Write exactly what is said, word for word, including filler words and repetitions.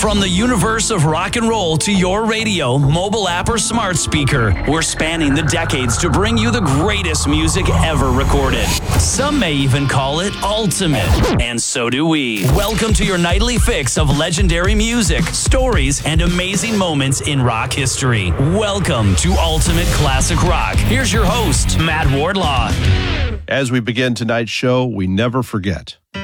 From the universe of rock and roll to your radio, mobile app, or smart speaker, we're spanning the decades to bring you the greatest music ever recorded. Some may even call it ultimate, and so do we. Welcome to your nightly fix of legendary music, stories, and amazing moments in rock history. Welcome to Ultimate Classic Rock. Here's your host, Matt Wardlaw. As we begin tonight's show, we never forget.